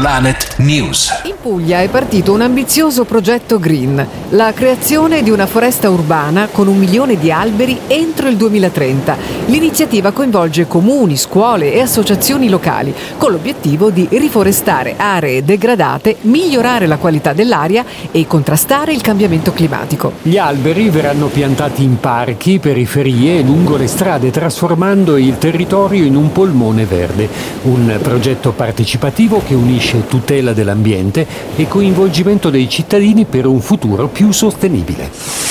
Planet News. In Puglia è partito un ambizioso progetto green, la creazione di una foresta urbana con 1 milione di alberi entro il 2030. L'iniziativa coinvolge comuni, scuole e associazioni locali, con l'obiettivo di riforestare aree degradate, migliorare la qualità dell'aria e contrastare il cambiamento climatico. Gli alberi verranno piantati in parchi, periferie e lungo le strade, trasformando il territorio in un polmone verde. Un progetto partecipativo che unisce tutela dell'ambiente e coinvolgimento dei cittadini per un futuro più sostenibile.